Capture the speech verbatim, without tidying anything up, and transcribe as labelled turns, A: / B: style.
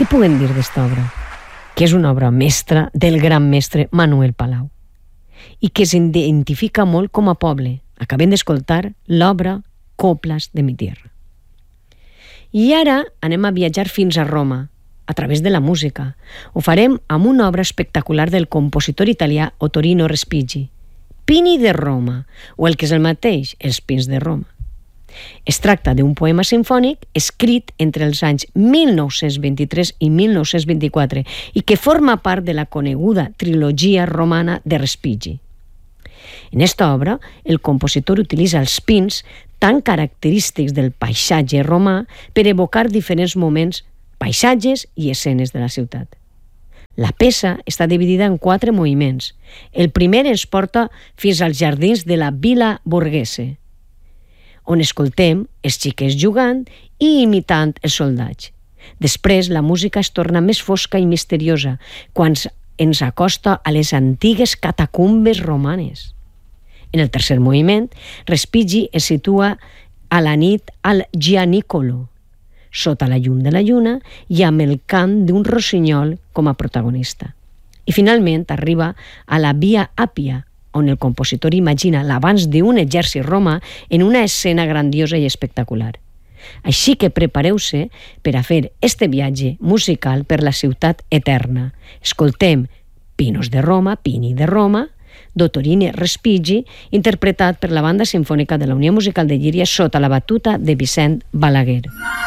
A: Què podem dir d'esta obra? Que és una obra mestra del gran mestre Manuel Palau i que s'identifica molt com a poble. Acabem d'escoltar l'obra Coplas de mi tierra. I ara anem a viatjar fins a Roma, a través de la música. Ho farem amb una obra espectacular del compositor italià Ottorino Respighi, Pini de Roma, o el que és el mateix, Els pins de Roma. Es tracta d'un poema sinfònic escrit entre els anys mil nou-cents vint-i-tres i mil nou-cents vint-i-quatre i que forma part de la coneguda trilogia romana de Respighi. En esta obra, el compositor utilitza els pins tan característics del paisatge romà per evocar diferents moments, paisatges i escenes de la ciutat. La peça està dividida en quatre moviments. El primer ens porta fins als jardins de la Villa Borghese, on escoltem els xiquets jugant i imitant els soldats. Després, la música es torna més fosca i misteriosa quan ens acosta a les antigues catacumbes romanes. En el tercer moviment, Respighi es situa a la nit al Gianicolo, sota la llum de la lluna i amb el cant d'un rossinyol com a protagonista. I finalment arriba a la Via Appia, on el compositor imagina l'abans d'un exèrcit romà en una escena grandiosa i espectacular. Així que prepareu-se per a fer este viatge musical per la ciutat eterna. Escoltem Pinos de Roma, Pini de Roma, d'Ottorino Respighi, interpretat per la Banda Simfònica de la Unió Musical de Llíria sota la batuta de Vicent Balaguer.